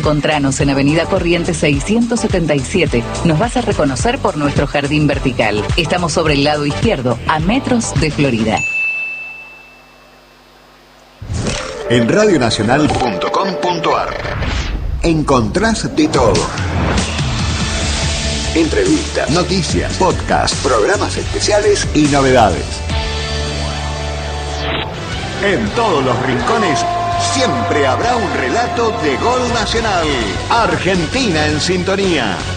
Encontranos en Avenida Corrientes 677. Nos vas a reconocer por nuestro jardín vertical. Estamos sobre el lado izquierdo, a metros de Florida. En radionacional.com.ar encontrás de todo. Entrevistas, noticias, podcasts, programas especiales y novedades. En todos los rincones siempre habrá un relato de Gol Nacional. Argentina en sintonía.